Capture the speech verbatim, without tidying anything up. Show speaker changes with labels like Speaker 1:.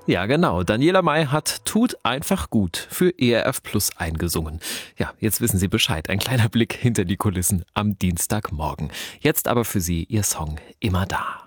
Speaker 1: Ja, genau. Daniela May hat Tut einfach gut für E R F Plus eingesungen. Ja, jetzt wissen Sie Bescheid. Ein kleiner Blick hinter die Kulissen am Dienstagmorgen. Jetzt aber für Sie Ihr Song Immer da.